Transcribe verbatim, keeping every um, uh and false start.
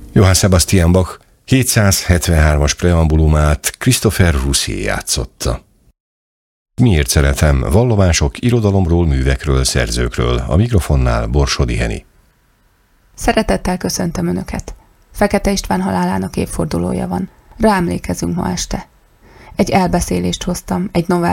Johann Sebastian Bach hétszázhetvenhármas preambulumát Christopher Roussier játszotta. Miért szeretem? Vallomások irodalomról, művekről, szerzőkről. A mikrofonnál Borsodi Henny. Szeretettel köszöntöm Önöket. Fekete István halálának évfordulója van. Rá emlékezünk ma este. Egy elbeszélést hoztam, egy novell